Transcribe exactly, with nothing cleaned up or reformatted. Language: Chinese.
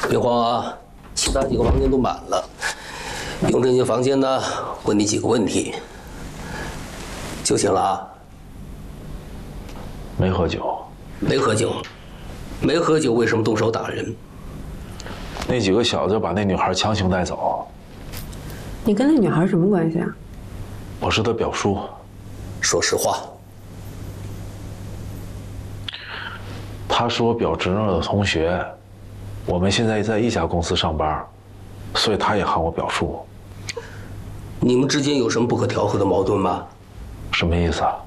别慌啊，其他几个房间都满了，用这间房间呢，问你几个问题就行了啊。 没喝酒， 没喝酒，没喝酒，为什么动手打人？ 那几个小子把那女孩强行带走。 你跟那女孩什么关系啊？ 我是她表叔。 说实话。 他是我表侄女的同学，我们现在在一家公司上班，所以他也喊我表叔。 你们之间有什么不可调和的矛盾吗？ 什么意思啊？